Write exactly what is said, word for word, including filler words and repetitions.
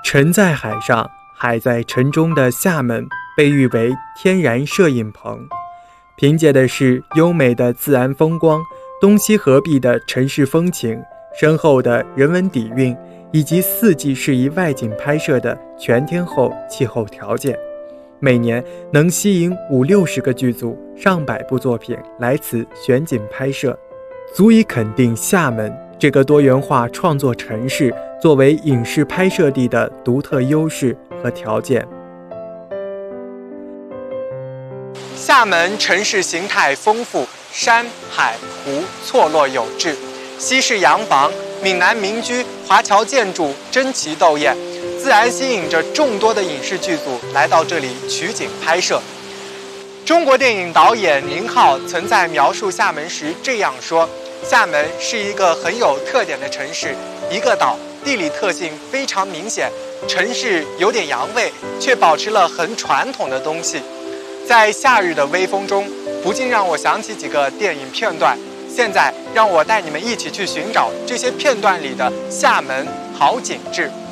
沉在海上，海在城中的厦门被誉为天然摄影棚，凭借的是优美的自然风光、东西合璧的城市风情、深厚的人文底蕴，以及四季适宜外景拍摄的全天候气候条件，每年能吸引五六十个剧组、上百部作品来此选景拍摄，足以肯定厦门这个多元化创作城市作为影视拍摄地的独特优势和条件。厦门城市形态丰富，山海湖错落有致，西式洋房、闽南民居、华侨建筑争奇斗艳，自然吸引着众多的影视剧组来到这里取景拍摄。中国电影导演宁浩曾在描述厦门时这样说：厦门是一个很有特点的城市，一个岛，地理特性非常明显，城市有点洋味，却保持了很传统的东西。在夏日的微风中，不禁让我想起几个电影片段。现在让我带你们一起去寻找这些片段里的厦门好景致。